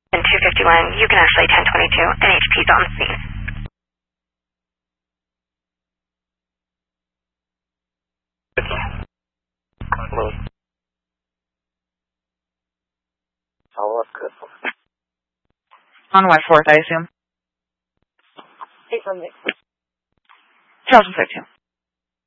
And 251, you can actually 1022. NHP's on the scene. Hello. Follow up, good. On West 4th, I assume. 8 from 6. Charles 52.